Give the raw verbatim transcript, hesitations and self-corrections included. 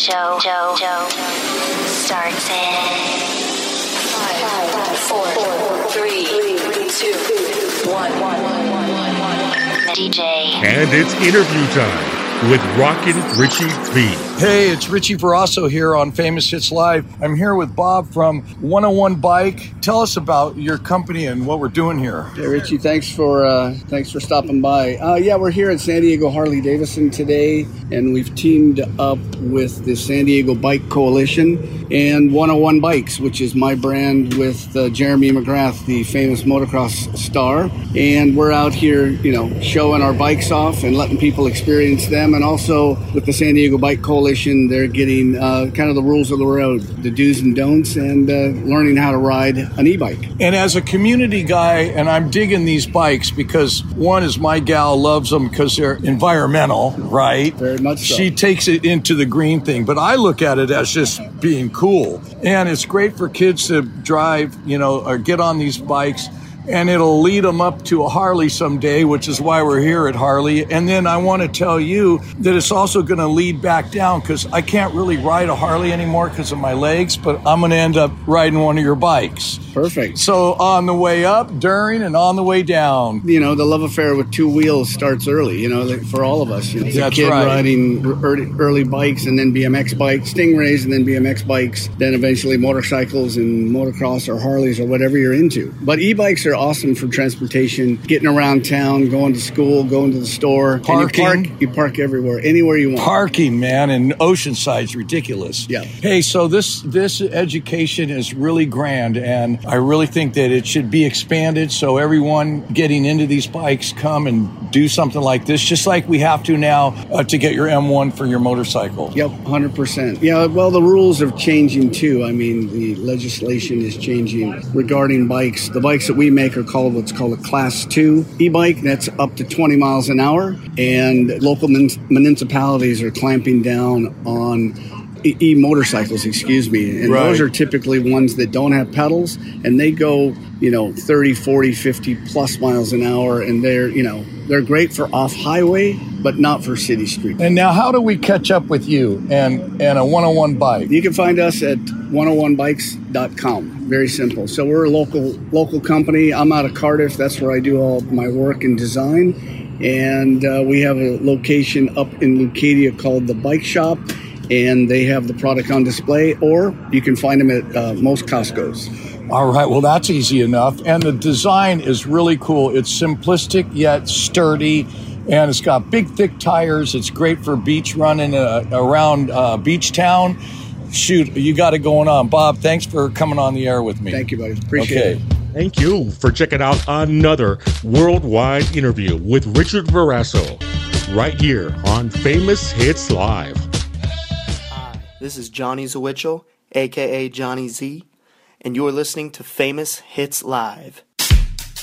show, show, show starts in five, four, three, two, one. D J. And it's interview time with Rockin' Richie V. Hey, it's Richie Verasso here on Famous Hits Live. I'm here with Bob from one oh one Bike. Tell us about your company and what we're doing here. Hey, Richie, thanks for uh, thanks for stopping by. Uh, yeah, we're here at San Diego Harley-Davidson today, and we've teamed up with the San Diego Bike Coalition and one oh one Bikes, which is my brand with uh, Jeremy McGrath, the famous motocross star. And we're out here, you know, showing our bikes off and letting people experience them. And also with the San Diego Bike Coalition, they're getting uh, kind of the rules of the road, the do's and don'ts, and uh, learning how to ride an e-bike. And as a community guy, and I'm digging these bikes because one is my gal loves them because they're environmental, right? Very much so. She takes it into the green thing, but I look at it as just being cool. And it's great for kids to drive, you know, or get on these bikes. And it'll lead them up to a Harley someday, which is why we're here at Harley. And then I want to tell you that it's also going to lead back down because I can't really ride a Harley anymore because of my legs, but I'm going to end up riding one of your bikes. Perfect. So on the way up, during, and on the way down. You know, the love affair with two wheels starts early, you know, like for all of us. You know, That's a kid right. riding early, early bikes and then B M X bikes, Stingrays and then B M X bikes, then eventually motorcycles and motocross or Harleys or whatever you're into. But e-bikes are awesome for transportation, getting around town, going to school, going to the store. Parking. And you park, you park everywhere, anywhere you want. Parking, man, and Oceanside's ridiculous. Yeah. Hey, so this this education is really grand, and I really think that it should be expanded so everyone getting into these bikes come and do something like this, just like we have to now uh, to get your M one for your motorcycle. Yep, one hundred percent. Yeah, well, the rules are changing too. I mean, the legislation is changing regarding bikes. The bikes that we make are called what's called a class two e-bike. That's up to twenty miles an hour. And local mun- municipalities are clamping down on e- e-motorcycles, excuse me. And Right. those are typically ones that don't have pedals, and they go, you know, thirty, forty, fifty plus miles an hour. And they're, you know, they're great for off-highway, but not for city street. And now how do we catch up with you and, and a one oh one Bike? You can find us at one oh one bikes dot com. Very simple. So we're a local local company. I'm out of Cardiff. That's where I do all my work and design. And uh, we have a location up in Leucadia called The Bike Shop. And they have the product on display. Or you can find them at uh, most Costco's. All right, well, that's easy enough. And the design is really cool. It's simplistic yet sturdy. And it's got big, thick tires. It's great for beach running uh, around uh, Beach Town. Shoot, you got it going on. Bob, thanks for coming on the air with me. Thank you, buddy. Appreciate okay. it. Thank you for checking out another worldwide interview with Richard Verasso right here on Famous Hits Live. Hi, this is Johnny Zawitchell, a k a. Johnny Z, and you're listening to Famous Hits Live.